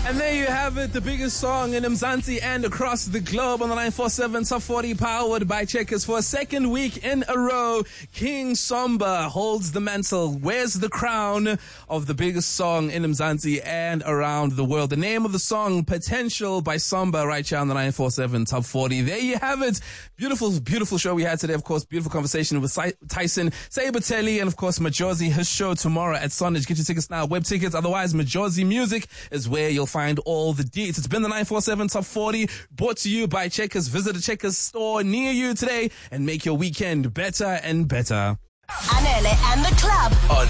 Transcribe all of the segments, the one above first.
And there you have it, the biggest song in Mzansi and across the globe on the 947 Top 40, powered by Checkers. For a second week in a row, King Somba holds the mantle, wears the crown of the biggest song in Mzansi and around the world. The name of the song, Potential by Somba, right here on the 947 Top 40. There you have it. Beautiful, beautiful show we had today. Of course, beautiful conversation with Tyson Sabatelli and of course Majozi, his show tomorrow at Sonage. Get your tickets now, web tickets. Otherwise, Majozi Music is where you'll find all the deets. It's been the 947 Top 40, brought to you by Checkers. Visit a Checkers store near you today and make your weekend better and better. Anele and the club on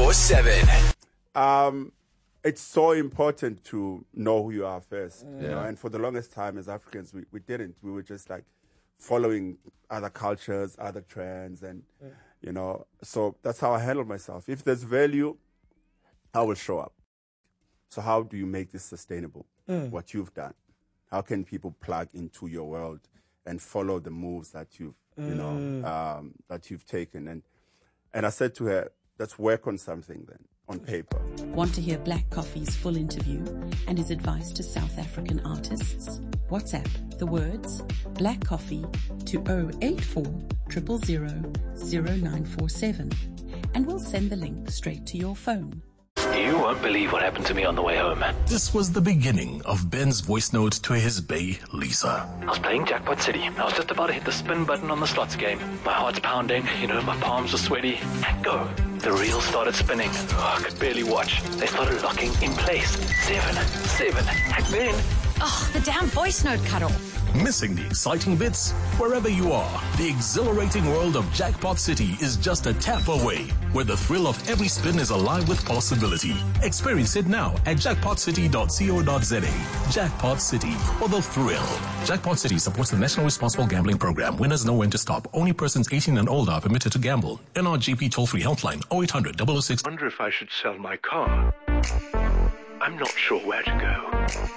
947. It's so important to know who you are first, you know. And for the longest time as Africans, we didn't. We were just like following other cultures, other trends, and you know. So that's how I handle myself. If there's value, I will show up. So how do you make this sustainable? What you've done? How can people plug into your world and follow the moves that you've, you know, that you've taken? And I said to her, let's work on something then, on paper. Want to hear Black Coffee's full interview and his advice to South African artists? WhatsApp the words Black Coffee to 084 000 0947 and we'll send the link straight to your phone. You won't believe what happened to me on the way home. This was the beginning of Ben's voice note to his bae, Lisa. I was playing Jackpot City. I was just about to hit the spin button on the slots game. My heart's pounding, you know, my palms are sweaty. And go. The reel started spinning. Oh, I could barely watch. They started locking in place. 7. And then... Oh, the damn voice note cut off. Missing the exciting bits? Wherever you are, the exhilarating world of Jackpot City is just a tap away, where the thrill of every spin is alive with possibility. Experience it now at jackpotcity.co.za. Jackpot City, for the thrill. Jackpot City supports the National Responsible Gambling Program. Winners know when to stop. Only persons 18 and older are permitted to gamble. NRGP toll-free helpline 0800 006. I wonder if I should sell my car. I'm not sure where to go.